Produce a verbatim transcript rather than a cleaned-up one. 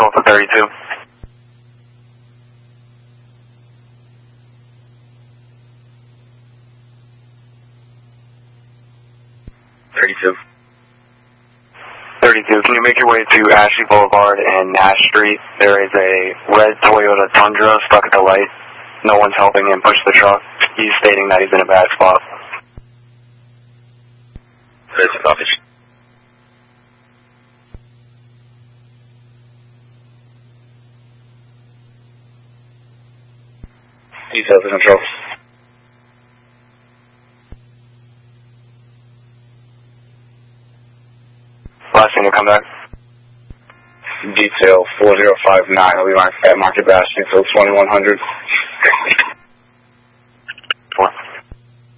control for thirty-two. thirty-two. thirty-two, can you make your way to Ashley Boulevard and Nash Street? There is a red Toyota Tundra stuck at the light. No one's helping him push the truck. He's stating that he's in a bad spot. There's a copy. Details of control. Last thing to come back. Detail four zero five nine, I'll be on Fat Market Bastion until twenty-one hundred.